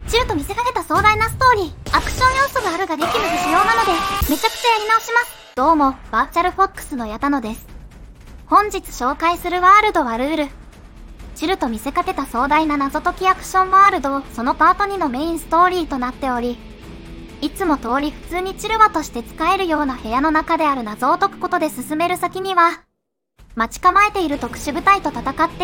チルと見せかけた壮大なストーリー、アクション要素があるが激務不使用なので、めちゃくちゃやり直します。どうも、バーチャルフォックスの矢田野です。本日紹介するワールドはルール。チルと見せかけた壮大な謎解きアクションワールドをそのパート2のメインストーリーとなっており、いつも通り普通にチルワとして使えるような部屋の中である謎を解くことで進める先には、待ち構えている特殊部隊と戦って